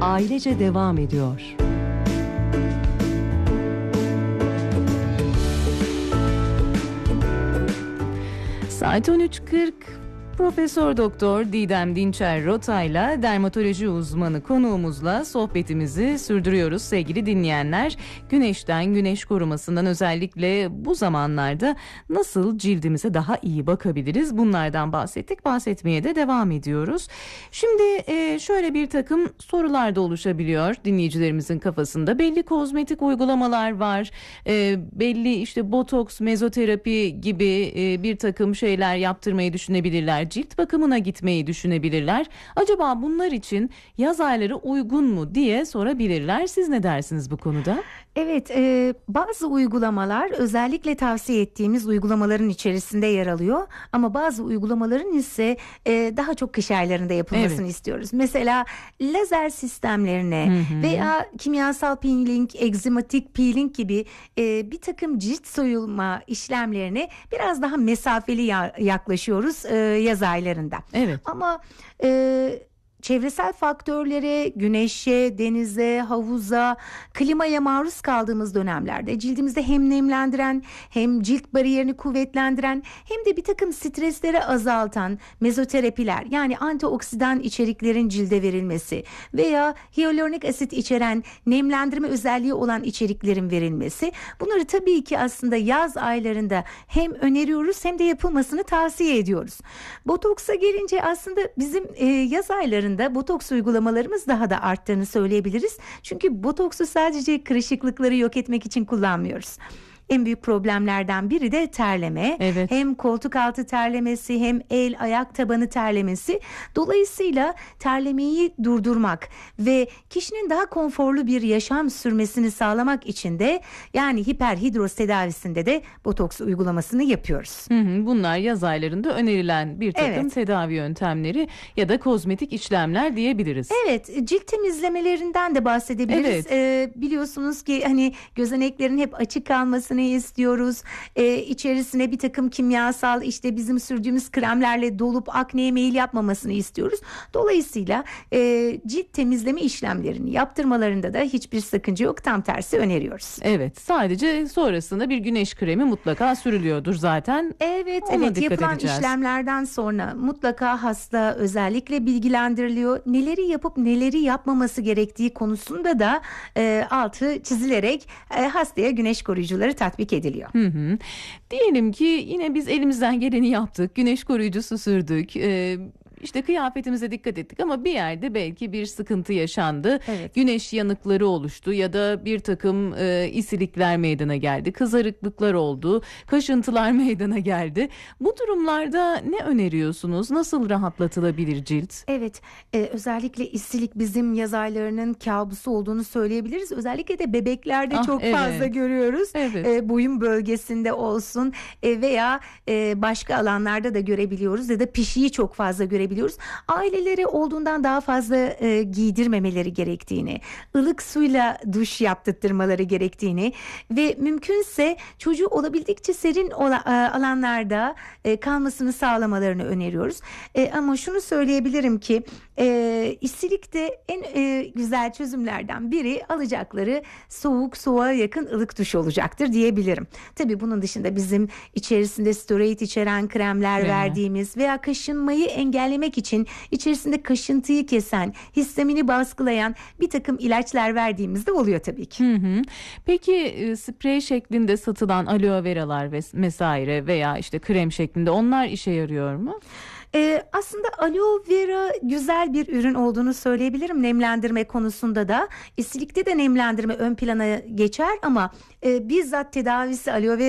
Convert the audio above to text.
ailece devam ediyor. Saat 13.40. Profesör Doktor Didem Dinçer Rotay'la dermatoloji uzmanı konuğumuzla sohbetimizi sürdürüyoruz sevgili dinleyenler. Güneşten, güneş korumasından özellikle bu zamanlarda nasıl cildimize daha iyi bakabiliriz? Bunlardan bahsettik, bahsetmeye de devam ediyoruz. Şimdi şöyle bir takım sorular da oluşabiliyor dinleyicilerimizin kafasında. Belli kozmetik uygulamalar var, belli işte botoks, mezoterapi gibi bir takım şeyler yaptırmayı düşünebilirler. Cilt bakımına gitmeyi düşünebilirler. Acaba bunlar için yaz ayları uygun mu diye sorabilirler. Siz ne dersiniz bu konuda? Evet, bazı uygulamalar özellikle tavsiye ettiğimiz uygulamaların içerisinde yer alıyor. Ama bazı uygulamaların ise daha çok kış aylarında yapılmasını istiyoruz. Mesela lazer sistemlerine veya kimyasal peeling, egzamatik peeling gibi bir takım cilt soyulma işlemlerine biraz daha mesafeli yaklaşıyoruz yaz aylarında. Evet. Ama çevresel faktörlere, güneşe, denize, havuza, klimaya maruz kaldığımız dönemlerde cildimizde hem nemlendiren hem cilt bariyerini kuvvetlendiren hem de bir takım stresleri azaltan mezoterapiler, yani antioksidan içeriklerin cilde verilmesi veya hyaluronik asit içeren nemlendirme özelliği olan içeriklerin verilmesi, bunları tabii ki aslında yaz aylarında hem öneriyoruz hem de yapılmasını tavsiye ediyoruz. Botoksa gelince aslında bizim yaz aylarında botoks uygulamalarımız daha da arttığını söyleyebiliriz. Çünkü botoksu sadece kırışıklıkları yok etmek için kullanmıyoruz. En büyük problemlerden biri de terleme. Evet. Hem koltuk altı terlemesi hem el ayak tabanı terlemesi. Dolayısıyla terlemeyi durdurmak ve kişinin daha konforlu bir yaşam sürmesini sağlamak için de, yani hiperhidroz tedavisinde de botoks uygulamasını yapıyoruz. Bunlar yaz aylarında önerilen bir takım tedavi yöntemleri ya da kozmetik işlemler diyebiliriz. Evet, cilt temizlemelerinden de bahsedebiliriz. Biliyorsunuz ki hani gözeneklerin hep açık kalmasını istiyoruz. İçerisine bir takım kimyasal, işte bizim sürdüğümüz kremlerle dolup akneye meyil yapmamasını istiyoruz. Dolayısıyla cilt temizleme işlemlerini yaptırmalarında da hiçbir sakınca yok. Tam tersi öneriyoruz. Evet, sadece sonrasında bir güneş kremi mutlaka sürülüyordur zaten. Evet, Ona dikkat yapılan edeceğiz. işlemlerden sonra mutlaka hasta özellikle bilgilendiriliyor. Neleri yapıp neleri yapmaması gerektiği konusunda da altı çizilerek hastaya güneş koruyucuları tatbik ediliyor. Diyelim ki yine biz elimizden geleni yaptık. Güneş koruyucusu sürdük. İşte kıyafetimize dikkat ettik ama bir yerde belki bir sıkıntı yaşandı. Evet. Güneş yanıkları oluştu ya da bir takım isilikler meydana geldi. Kızarıklıklar oldu. Kaşıntılar meydana geldi. Bu durumlarda ne öneriyorsunuz? Nasıl rahatlatılabilir cilt? Evet, özellikle isilik bizim yaz aylarının kabusu olduğunu söyleyebiliriz. Özellikle de bebeklerde çok fazla görüyoruz. Evet. Boyun bölgesinde olsun veya başka alanlarda da görebiliyoruz ya da pişiyi çok fazla görebiliyoruz. Aileleri olduğundan daha fazla giydirmemeleri gerektiğini, ılık suyla duş yaptırtmaları gerektiğini ve mümkünse çocuğu olabildikçe serin alanlarda kalmasını sağlamalarını öneriyoruz. Ama şunu söyleyebilirim ki isilikte en güzel çözümlerden biri alacakları soğuğa yakın ılık duş olacaktır diyebilirim. Tabii bunun dışında bizim içerisinde steroid içeren kremler verdiğimiz veya kaşınmayı engellemek için içerisinde kaşıntıyı kesen, histamini baskılayan bir takım ilaçlar verdiğimiz de oluyor tabii ki. Peki sprey şeklinde satılan aloe veralar vesaire veya işte krem şeklinde, onlar işe yarıyor mu? Aslında aloe vera güzel bir ürün olduğunu söyleyebilirim nemlendirme konusunda da. İstilikte de nemlendirme ön plana geçer ama bizzat tedavisi aloe vera